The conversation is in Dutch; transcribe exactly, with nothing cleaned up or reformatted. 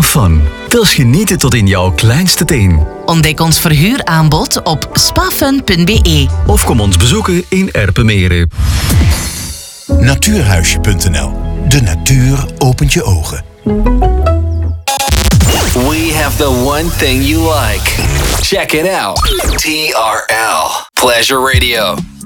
Fun. Wils genieten tot in jouw kleinste teen. Ontdek ons verhuuraanbod op spafun punt b e. Of kom ons bezoeken in Erpenmeren. Natuurhuisje punt n l. De natuur opent je ogen. We have the one thing you like. Check it out. T R L. Pleasure Radio.